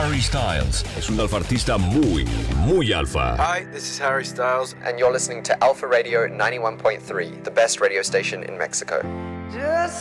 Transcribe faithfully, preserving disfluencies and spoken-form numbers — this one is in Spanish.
Harry Styles es un alfa artista muy, muy alfa. Hi, this is Harry Styles, and you're listening to Alpha Radio ninety-one point three, the best radio station in Mexico. Just